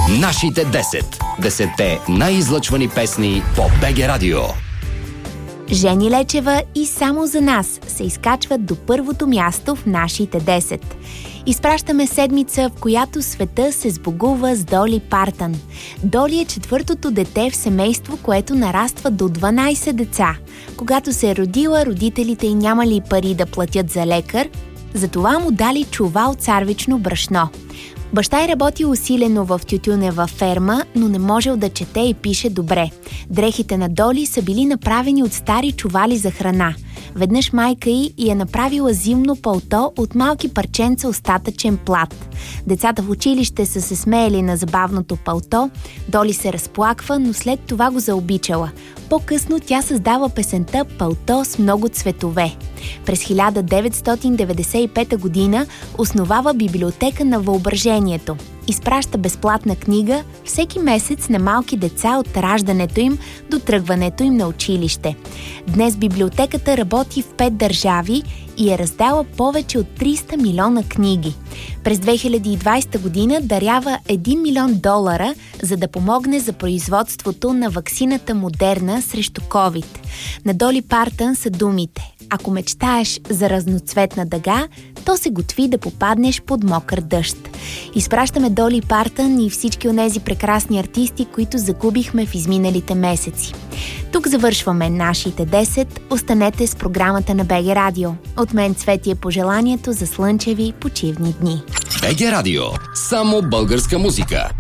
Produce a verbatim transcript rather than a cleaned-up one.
Нашите десет. Десетте най-излъчвани песни по БГ Радио. Жени Лечева и Само за нас се изкачват до първото място в нашите десет. Изпращаме седмица, в която света се сбогува с Доли Партън. Доли е четвъртото дете в семейство, което нараства до дванайсет деца. Когато се е родила, родителите й нямали пари да платят за лекар, затова му дали чувал царвично брашно. Баща й работи усилено в тютюнева ферма, но не можел да чете и пише добре. Дрехите на Доли са били направени от стари чували за храна. Веднъж майка й е направила зимно палто от малки парченца остатъчен плат. Децата в училище са се смеели на забавното палто. Доли се разплаква, но след това го заобичала. По-късно тя създава песента «Палто с много цветове». През хиляда деветстотин деветдесет и пета година основава библиотека на въображението. Изпраща безплатна книга всеки месец на малки деца от раждането им до тръгването им на училище. Днес библиотеката работи в пет държави и е раздала повече от триста милиона книги. През две хиляди и двайсета година дарява един милион долара, за да помогне за производството на ваксината Модерна срещу COVID. На Доли Партън са думите: ако мечтаеш за разноцветна дъга, то се готви да попаднеш под мокър дъжд. Изпращаме Доли Партън и всички онези прекрасни артисти, които загубихме в изминалите месеци. Тук завършваме нашите десет. Останете с програмата на БГ Радио. От мен Цвети е пожеланието за слънчеви почивни дни. БГ Радио. Само българска музика.